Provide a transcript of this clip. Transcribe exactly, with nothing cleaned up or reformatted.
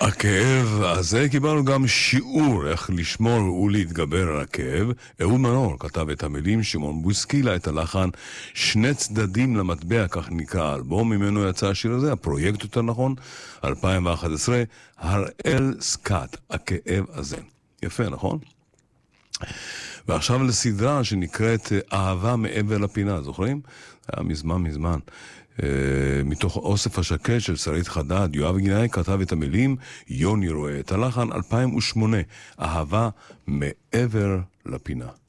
הכאב הזה קיבלנו גם שיעור איך לשמור ולהתגבר על הכאב. אהוד מנור כתב את המילים, שמעון בוסקילה את הלחן, שני צדדים למטבע, כך נקרא האלבום, ממנו יצא השיר הזה, הפרויקט יותר נכון, אלפיים ואחת עשרה, הראל סקאט, הכאב הזה. יפה, נכון? ועכשיו לסדרה שנקראת אהבה מעבר לפינה, זוכרים? היה מזמן מזמן. Uh, מתוך אוסף השקט של שרית חדד, יואב גינאי כתב את המילים, יוני רואה את הלחן, אלפיים ושמונה, אהבה מעבר לפינה.